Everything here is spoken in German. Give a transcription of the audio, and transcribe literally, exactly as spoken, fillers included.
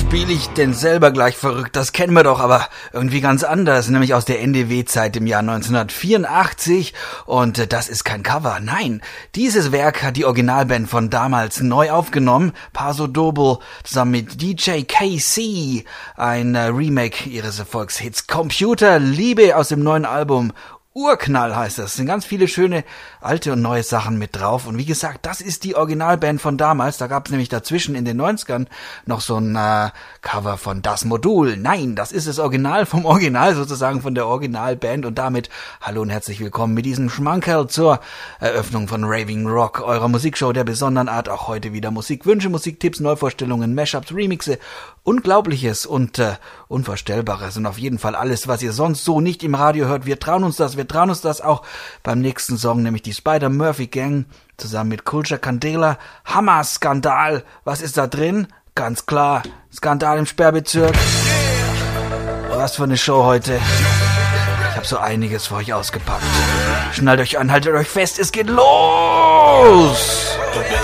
spiele ich denn selber gleich verrückt? Das kennen wir doch, aber irgendwie ganz anders, nämlich aus der N D W-Zeit im Jahr neunzehnhundertvierundachtzig. Und das ist kein Cover, nein. Dieses Werk hat die Originalband von damals neu aufgenommen. Paso Doble zusammen mit D J K C. Ein Remake ihres Erfolgshits Computer Liebe aus dem neuen Album Urknall heißt das. Es sind ganz viele schöne alte und neue Sachen mit drauf. Und wie gesagt, das ist die Originalband von damals. Da gab es nämlich dazwischen in den neunzigern noch so ein äh, Cover von Das Modul. Nein, das ist das Original vom Original sozusagen, von der Originalband. Und damit hallo und herzlich willkommen mit diesem Schmankerl zur Eröffnung von Raving Rock, eurer Musikshow der besonderen Art. Auch heute wieder Musikwünsche, Musiktipps, Neuvorstellungen, Mashups, Remixe, Unglaubliches und äh, Unvorstellbares. Und auf jeden Fall alles, was ihr sonst so nicht im Radio hört. Wir trauen uns das, wir trauen uns das auch beim nächsten Song, nämlich die Spider-Murphy-Gang zusammen mit Culture Candela. Hammer-Skandal. Was ist da drin? Ganz klar, Skandal im Sperrbezirk. Was für eine Show heute. Ich habe so einiges für euch ausgepackt. Schnallt euch an, haltet euch fest, es geht los!